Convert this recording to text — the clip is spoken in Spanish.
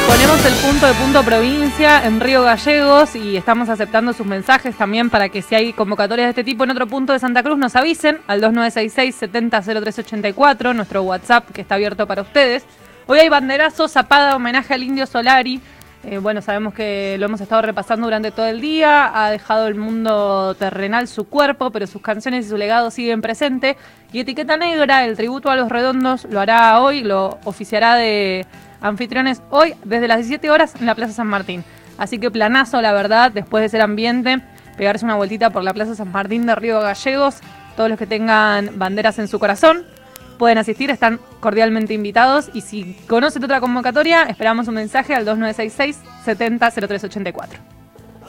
Ponemos el punto de Punto Provincia en Río Gallegos y estamos aceptando sus mensajes también para que si hay convocatorias de este tipo en otro punto de Santa Cruz nos avisen al 2966-700384, nuestro WhatsApp que está abierto para ustedes. Hoy hay banderazo, zapada, homenaje al Indio Solari. Bueno, sabemos que lo hemos estado repasando durante todo el día, ha dejado el mundo terrenal su cuerpo, pero sus canciones y su legado siguen presentes. Y Etiqueta Negra, el tributo a Los Redondos, lo hará hoy, lo oficiará de anfitriones hoy desde las 17 horas en la Plaza San Martín. Así que planazo, la verdad, después de ser ambiente, pegarse una vueltita por la Plaza San Martín de Río Gallegos. Todos los que tengan banderas en su corazón pueden asistir, están cordialmente invitados. Y si conocen otra convocatoria, esperamos un mensaje al 2966-700384.